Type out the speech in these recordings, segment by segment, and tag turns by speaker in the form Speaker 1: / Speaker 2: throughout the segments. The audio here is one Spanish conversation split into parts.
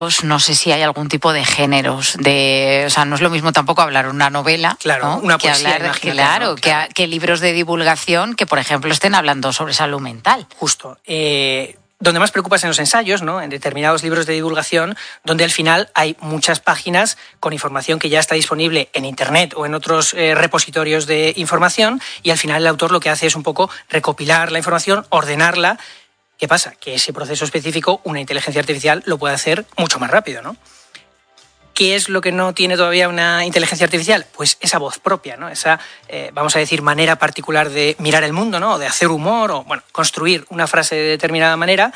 Speaker 1: no sé si hay algún tipo de géneros, o sea, no es lo mismo tampoco hablar una novela,
Speaker 2: claro,
Speaker 1: ¿no?
Speaker 2: Una poesía,
Speaker 1: que hablar, ¿no? Que libros de divulgación que, por ejemplo, estén hablando sobre salud mental.
Speaker 2: Justo. Donde más preocupa es en los ensayos, ¿no? En determinados libros de divulgación, donde al final hay muchas páginas con información que ya está disponible en Internet o en otros repositorios de información, y al final el autor lo que hace es un poco recopilar la información, ordenarla. ¿Qué pasa? Que ese proceso específico una inteligencia artificial lo puede hacer mucho más rápido, ¿no? ¿Qué es lo que no tiene todavía una inteligencia artificial? Pues esa voz propia, ¿no? Esa, vamos a decir, manera particular de mirar el mundo, ¿no? O de hacer humor, o bueno, construir una frase de determinada manera,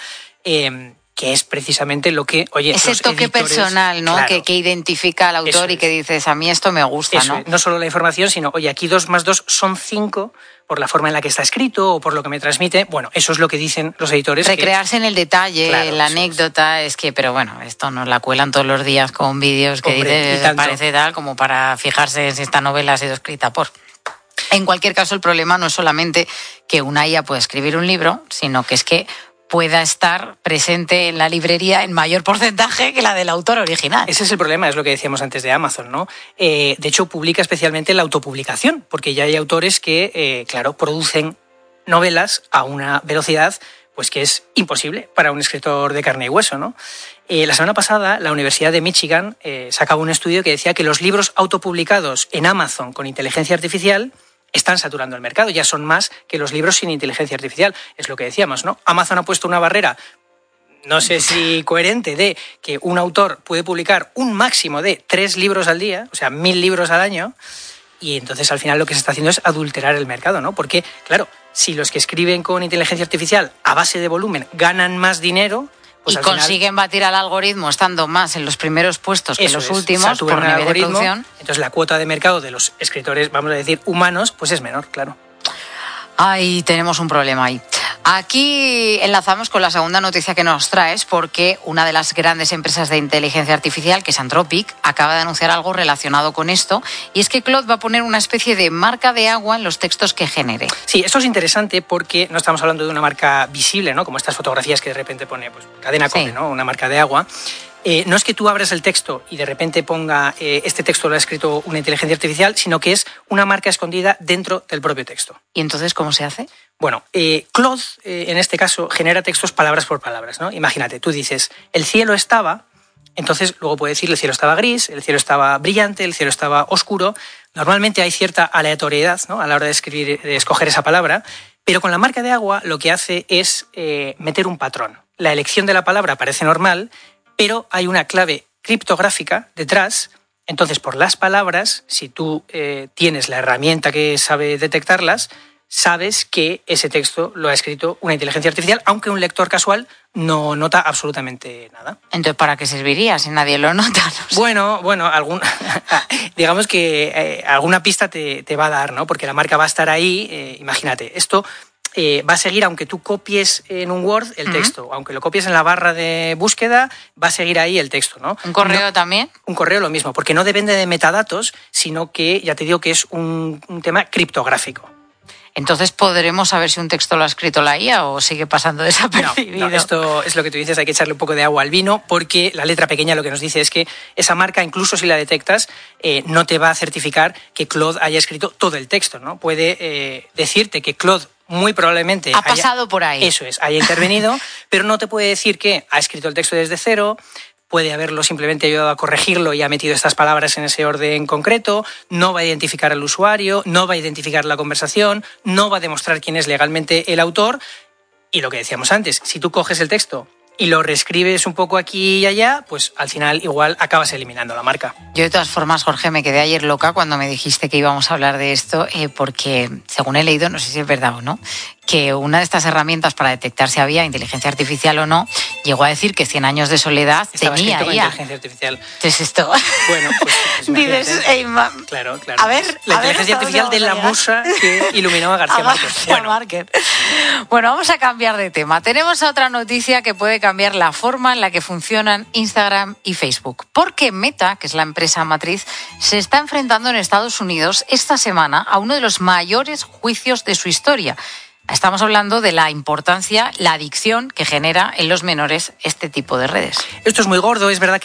Speaker 2: que es precisamente lo que, oye,
Speaker 1: ese
Speaker 2: los
Speaker 1: toque
Speaker 2: editores,
Speaker 1: personal, ¿no?
Speaker 2: Claro,
Speaker 1: que identifica al autor y que dices, a mí esto me gusta,
Speaker 2: eso
Speaker 1: ¿no?
Speaker 2: Es. No solo la información, sino, oye, aquí 2 más 2 son 5 por la forma en la que está escrito o por lo que me transmite. Bueno, eso es lo que dicen los editores.
Speaker 1: Recrearse en el detalle,
Speaker 2: claro,
Speaker 1: la anécdota, es que, pero bueno, esto nos la cuelan todos los días con vídeos que dices, parece tal, como para fijarse en si esta novela ha sido escrita por... En cualquier caso, el problema no es solamente que una IA pueda escribir un libro, sino que es que pueda estar presente en la librería en mayor porcentaje que la del autor original.
Speaker 2: Ese es el problema, es lo que decíamos antes de Amazon, ¿no? De hecho, publica especialmente la autopublicación, porque ya hay autores que, claro, producen novelas a una velocidad pues que es imposible para un escritor de carne y hueso, ¿no? La semana pasada, la Universidad de Michigan sacaba un estudio que decía que los libros autopublicados en Amazon con inteligencia artificial están saturando el mercado, ya son más que los libros sin inteligencia artificial. Es lo que decíamos, ¿no? Amazon ha puesto una barrera, no sé si coherente, de que un autor puede publicar un máximo de 3 libros al día, o sea, 1000 libros al año, y entonces al final lo que se está haciendo es adulterar el mercado, ¿no? Porque, claro, si los que escriben con inteligencia artificial a base de volumen ganan más dinero...
Speaker 1: Pues y consiguen batir al algoritmo estando más en los primeros puestos que los últimos por nivel de producción.
Speaker 2: Entonces la cuota de mercado de los escritores, vamos a decir, humanos, pues es menor, claro.
Speaker 1: Ay, tenemos un problema ahí. Aquí enlazamos con la segunda noticia que nos traes, porque una de las grandes empresas de inteligencia artificial, que es Anthropic, acaba de anunciar algo relacionado con esto, y es que Claude va a poner una especie de marca de agua en los textos que genere.
Speaker 2: Sí, esto es interesante porque no estamos hablando de una marca visible, ¿no? Como estas fotografías que de repente pone pues, Cadena Cope, ¿no? Una marca de agua. No es que tú abras el texto y de repente ponga este texto lo ha escrito una inteligencia artificial, sino que es una marca escondida dentro del propio texto.
Speaker 1: ¿Y entonces cómo se hace?
Speaker 2: Bueno, Claude, en este caso, genera textos palabras por palabras, ¿no? Imagínate, tú dices, el cielo estaba, entonces luego puede decir el cielo estaba gris, el cielo estaba brillante, el cielo estaba oscuro. Normalmente hay cierta aleatoriedad, ¿no? A la hora de escribir, de escoger esa palabra, pero con la marca de agua lo que hace es meter un patrón. La elección de la palabra parece normal, pero hay una clave criptográfica detrás. Entonces, por las palabras, si tú tienes la herramienta que sabe detectarlas, sabes que ese texto lo ha escrito una inteligencia artificial, aunque un lector casual no nota absolutamente nada.
Speaker 1: Entonces, ¿para qué serviría si nadie lo nota? No sé.
Speaker 2: Bueno, digamos que alguna pista te va a dar, ¿no? Porque la marca va a estar ahí. Imagínate, esto... va a seguir, aunque tú copies en un Word el texto, aunque lo copies en la barra de búsqueda, va a seguir ahí el texto, ¿no?
Speaker 1: ¿Un correo también?
Speaker 2: Un correo lo mismo, porque no depende de metadatos, sino que, ya te digo, que es un tema criptográfico.
Speaker 1: Entonces, ¿podremos saber si un texto lo ha escrito la IA o sigue pasando desapercibido?
Speaker 2: No, esto es lo que tú dices, hay que echarle un poco de agua al vino, porque la letra pequeña lo que nos dice es que esa marca, incluso si la detectas, no te va a certificar que Claude haya escrito todo el texto, ¿no? Puede decirte que Claude muy probablemente
Speaker 1: ha pasado por ahí.
Speaker 2: Eso es, haya intervenido, pero no te puede decir que ha escrito el texto desde cero. Puede haberlo simplemente ayudado a corregirlo y ha metido estas palabras en ese orden concreto, no va a identificar al usuario, no va a identificar la conversación, no va a demostrar quién es legalmente el autor. Y lo que decíamos antes, si tú coges el texto y lo reescribes un poco aquí y allá, pues al final igual acabas eliminando la marca.
Speaker 1: Yo de todas formas, Jorge, me quedé ayer loca cuando me dijiste que íbamos a hablar de esto, porque según he leído, no sé si es verdad o no, que una de estas herramientas para detectar si había inteligencia artificial o no, llegó a decir que 100 años de soledad
Speaker 2: estaba
Speaker 1: tenía
Speaker 2: IA.
Speaker 1: Inteligencia
Speaker 2: artificial.
Speaker 1: Entonces esto...
Speaker 2: Bueno, pues
Speaker 1: dices,
Speaker 2: claro.
Speaker 1: A ver,
Speaker 2: la inteligencia artificial de la musa que iluminó a García Márquez.
Speaker 1: Bueno, vamos a cambiar de tema. Tenemos otra noticia que puede cambiar la forma en la que funcionan Instagram y Facebook. Porque Meta, que es la empresa matriz, se está enfrentando en Estados Unidos esta semana a uno de los mayores juicios de su historia. Estamos hablando de la importancia, la adicción que genera en los menores este tipo de redes.
Speaker 2: Esto es muy gordo, es verdad que